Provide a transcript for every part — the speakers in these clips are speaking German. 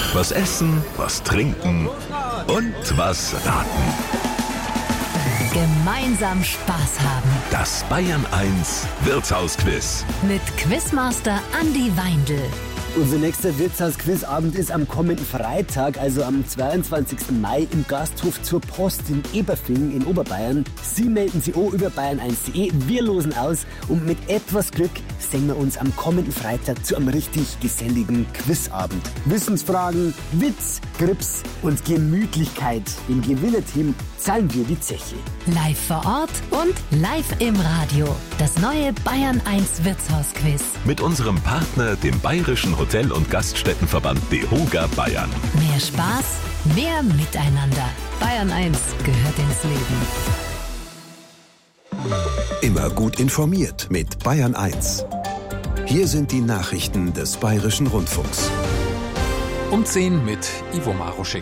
Was essen, was trinken und was raten. Gemeinsam Spaß haben. Das Bayern 1 Wirtshausquiz. Mit Quizmaster Andi Weindl. Unser nächster Wirtshaus-Quizabend ist am kommenden Freitag, also am 22. Mai im Gasthof zur Post in Eberfing in Oberbayern. Sie melden sich auch über bayern1.de. Wir losen aus und mit etwas Glück sehen wir uns am kommenden Freitag zu einem richtig geselligen Quizabend. Wissensfragen, Witz, Grips und Gemütlichkeit. Dem Gewinnerteam zahlen wir die Zeche. Live vor Ort und live im Radio. Das neue Bayern 1 Wirtshausquiz. Mit unserem Partner, dem Bayerischen Hotel- und Gaststättenverband DEHOGA Bayern. Mehr Spaß, mehr Miteinander. Bayern 1 gehört ins Leben. Immer gut informiert mit Bayern 1. Hier sind die Nachrichten des Bayerischen Rundfunks. Um 10 mit Ivo Maruschik.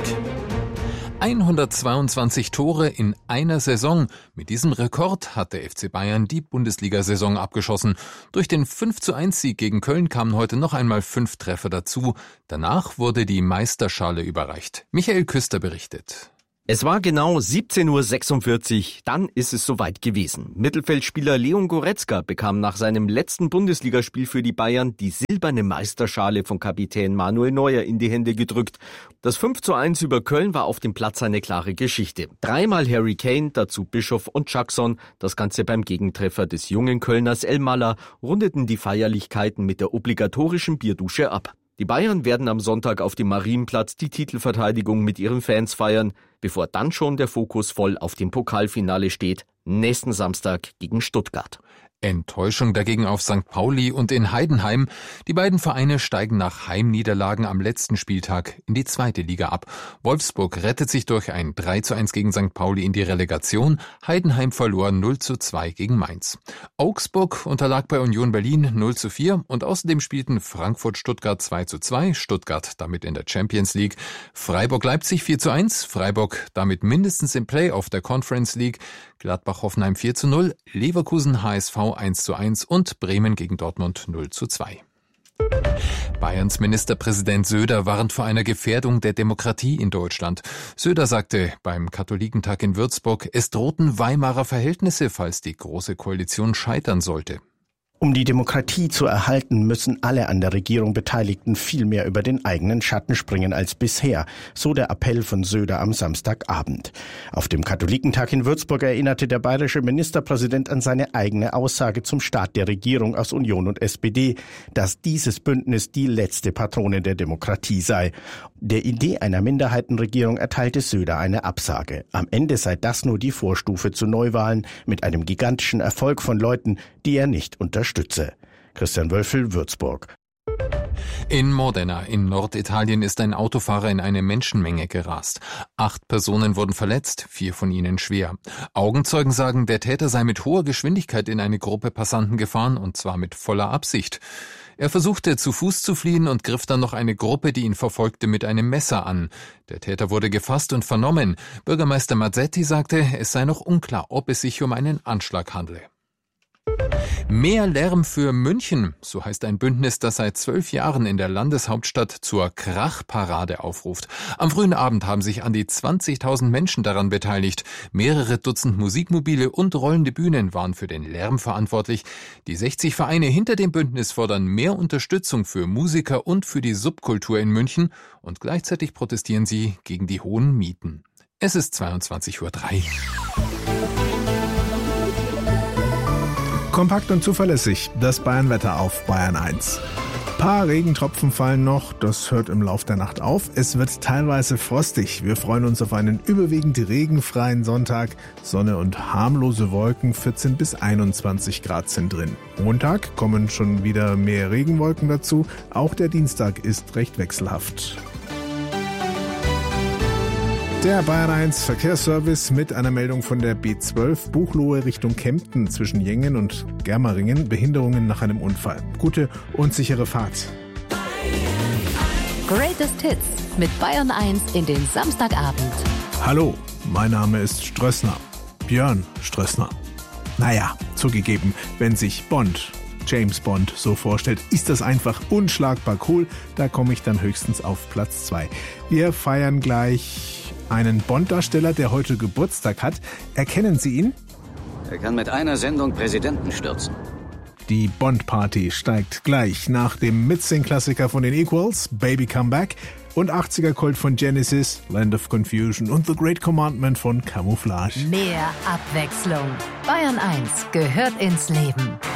122 Tore in einer Saison. Mit diesem Rekord hat der FC Bayern die Bundesliga-Saison abgeschossen. Durch den 5:1-Sieg gegen Köln kamen heute noch einmal 5 Treffer dazu. Danach wurde die Meisterschale überreicht. Michael Küster berichtet. Es war genau 17:46 Uhr, dann ist es soweit gewesen. Mittelfeldspieler Leon Goretzka bekam nach seinem letzten Bundesligaspiel für die Bayern die silberne Meisterschale von Kapitän Manuel Neuer in die Hände gedrückt. Das 5:1 über Köln war auf dem Platz eine klare Geschichte. 3-mal Harry Kane, dazu Bischof und Jackson, das Ganze beim Gegentreffer des jungen Kölners Elmalah, rundeten die Feierlichkeiten mit der obligatorischen Bierdusche ab. Die Bayern werden am Sonntag auf dem Marienplatz die Titelverteidigung mit ihren Fans feiern, bevor dann schon der Fokus voll auf dem Pokalfinale steht, nächsten Samstag gegen Stuttgart. Enttäuschung dagegen auf St. Pauli und in Heidenheim. Die beiden Vereine steigen nach Heimniederlagen am letzten Spieltag in die 2. Liga ab. Wolfsburg rettet sich durch ein 3:1 gegen St. Pauli in die Relegation. Heidenheim verlor 0:2 gegen Mainz. Augsburg unterlag bei Union Berlin 0:4 und außerdem spielten Frankfurt-Stuttgart 2:2, Stuttgart damit in der Champions League. Freiburg-Leipzig 4:1, Freiburg damit mindestens im Play-off der Conference League. Gladbach-Hoffenheim 4:0, Leverkusen-HSV 1:1 und Bremen gegen Dortmund 0:2. Bayerns Ministerpräsident Söder warnt vor einer Gefährdung der Demokratie in Deutschland. Söder sagte beim Katholikentag in Würzburg, es drohten Weimarer Verhältnisse, falls die Große Koalition scheitern sollte. Um die Demokratie zu erhalten, müssen alle an der Regierung Beteiligten viel mehr über den eigenen Schatten springen als bisher, so der Appell von Söder am Samstagabend. Auf dem Katholikentag in Würzburg erinnerte der bayerische Ministerpräsident an seine eigene Aussage zum Start der Regierung aus Union und SPD, dass dieses Bündnis die letzte Patrone der Demokratie sei. Der Idee einer Minderheitenregierung erteilte Söder eine Absage. Am Ende sei das nur die Vorstufe zu Neuwahlen mit einem gigantischen Erfolg von Leuten, die er nicht unterstütze. Christian Wölfel, Würzburg. In Modena in Norditalien ist ein Autofahrer in eine Menschenmenge gerast. 8 Personen wurden verletzt, 4 von ihnen schwer. Augenzeugen sagen, der Täter sei mit hoher Geschwindigkeit in eine Gruppe Passanten gefahren, und zwar mit voller Absicht. Er versuchte zu Fuß zu fliehen und griff dann noch eine Gruppe, die ihn verfolgte, mit einem Messer an. Der Täter wurde gefasst und vernommen. Bürgermeister Mazzetti sagte, es sei noch unklar, ob es sich um einen Anschlag handle. Mehr Lärm für München, so heißt ein Bündnis, das seit 12 Jahren in der Landeshauptstadt zur Krachparade aufruft. Am frühen Abend haben sich an die 20.000 Menschen daran beteiligt. Mehrere Dutzend Musikmobile und rollende Bühnen waren für den Lärm verantwortlich. Die 60 Vereine hinter dem Bündnis fordern mehr Unterstützung für Musiker und für die Subkultur in München und gleichzeitig protestieren sie gegen die hohen Mieten. Es ist 22:03 Uhr. Kompakt und zuverlässig, das Bayernwetter auf Bayern 1. Paar Regentropfen fallen noch, das hört im Lauf der Nacht auf. Es wird teilweise frostig. Wir freuen uns auf einen überwiegend regenfreien Sonntag. Sonne und harmlose Wolken, 14 bis 21 Grad sind drin. Montag kommen schon wieder mehr Regenwolken dazu. Auch der Dienstag ist recht wechselhaft. Der Bayern 1 Verkehrsservice mit einer Meldung von der B12 Buchloe Richtung Kempten zwischen Jengen und Germeringen. Behinderungen nach einem Unfall. Gute und sichere Fahrt. Greatest Hits mit Bayern 1 in den Samstagabend. Hallo, mein Name ist Strössner. Björn Strössner. Naja, zugegeben, wenn sich Bond James Bond so vorstellt, ist das einfach unschlagbar cool. Da komme ich dann höchstens auf Platz 2. Wir feiern gleich einen Bond-Darsteller, der heute Geburtstag hat. Erkennen Sie ihn? Er kann mit einer Sendung Präsidenten stürzen. Die Bond-Party steigt gleich nach dem Mitsing-Klassiker von den Equals, Baby Come Back, und 80er-Kult von Genesis, Land of Confusion, und The Great Commandment von Camouflage. Mehr Abwechslung. Bayern 1 gehört ins Leben.